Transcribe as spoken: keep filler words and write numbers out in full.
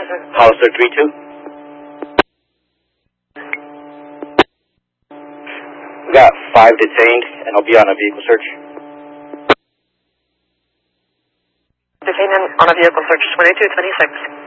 Hollister three two. We got five detained, and I'll be on a vehicle search. Detained on a vehicle search, twenty-two twenty-six.